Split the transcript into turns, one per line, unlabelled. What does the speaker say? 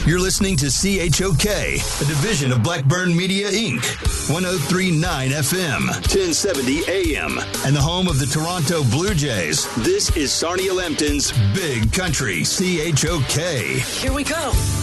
You're listening to CHOK, a division of Blackburn Media, Inc., 103.9 FM, 1070 AM, and the home of the Toronto Blue Jays. This is Sarnia Lambton's Big Country, CHOK.
Here we go.